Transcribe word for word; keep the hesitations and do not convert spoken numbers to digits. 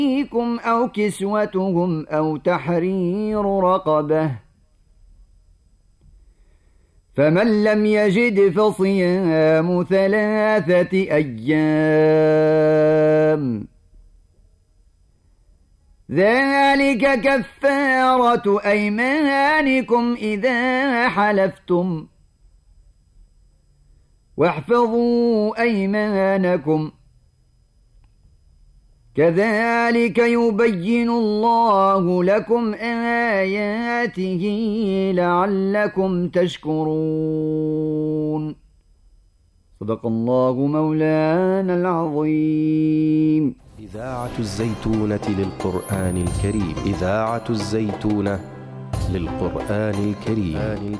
أو كسوتهم أو تحرير رقبة، فمن لم يجد فصيام ثلاثة أيام، ذلك كفارة أيمانكم إذا حلفتم، واحفظوا أيمانكم، كذلك يبين الله لكم آياته لعلكم تشكرون. صدق الله مولانا العظيم. إذاعة الزيتونة للقرآن الكريم. إذاعة الزيتونة للقرآن الكريم.